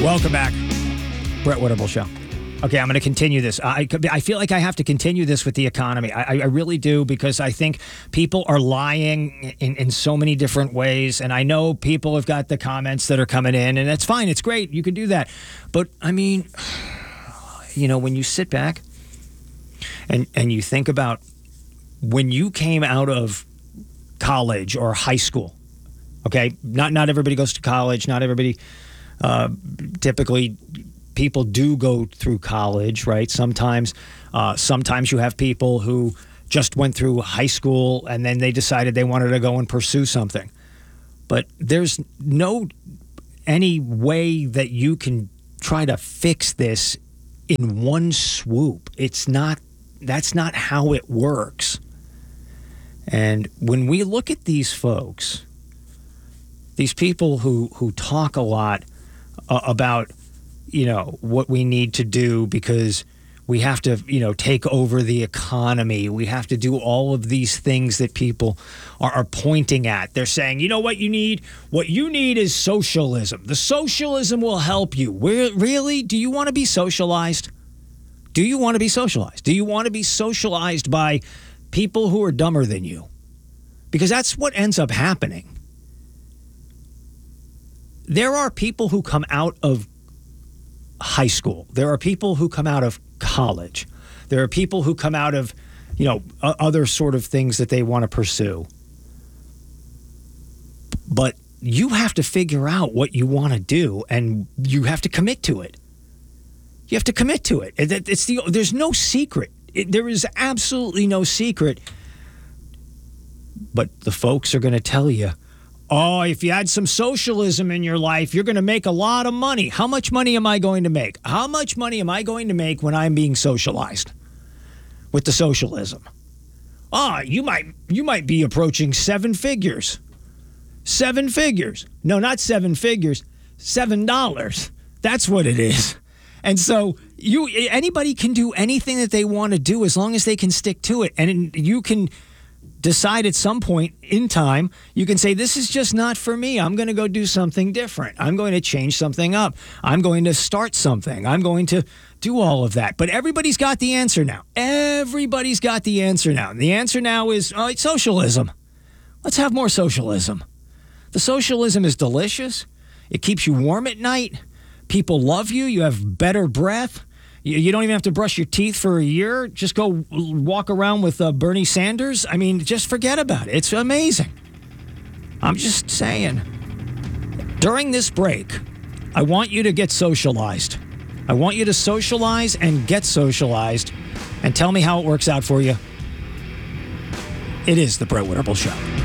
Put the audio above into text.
Welcome back. Brett Winterble Show. Okay, I'm going to continue this. I feel like I have to continue this with the economy. I really do, because I think people are lying in so many different ways. And I know people have got the comments that are coming in, and that's fine. It's great. You can do that. But, I mean, you know, when you sit back and you think about when you came out of college or high school, okay, not everybody goes to college. Not everybody typically... People do go through college, right? Sometimes you have people who just went through high school and then they decided they wanted to go and pursue something. But there's no any way that you can try to fix this in one swoop. That's not how it works. And when we look at these folks, these people who talk a lot about, you know, what we need to do because we have to, you know, take over the economy. We have to do all of these things that people are pointing at. They're saying, you know what you need? What you need is socialism. The socialism will help you. Really? Do you want to be socialized? Do you want to be socialized? Do you want to be socialized by people who are dumber than you? Because that's what ends up happening. There are people who come out of high school. There are people who come out of college. There are people who come out of, you know, other sort of things that they want to pursue. But you have to figure out what you want to do, and you have to commit to it. You have to commit to it. There's no secret. There is absolutely no secret. But the folks are going to tell you, oh, if you had some socialism in your life, you're going to make a lot of money. How much money am I going to make? How much money am I going to make when I'm being socialized with the socialism? You might be approaching 7 figures. 7 figures. No, not 7 figures. $7. That's what it is. And so anybody can do anything that they want to do as long as they can stick to it. And you can decide at some point in time, you can say, this is just not for me. I'm going to go do something different. I'm going to change something up. I'm going to start something. I'm going to do all of that. But everybody's got the answer now. Everybody's got the answer now. And the answer now is it's socialism. Let's have more socialism. The socialism is delicious. It keeps you warm at night. People love you. You have better breath. You don't even have to brush your teeth for a year. Just go walk around with Bernie Sanders. I mean, just forget about it. It's amazing. I'm just saying. During this break, I want you to get socialized. I want you to socialize and get socialized and tell me how it works out for you. It is the Brett Winterble Show.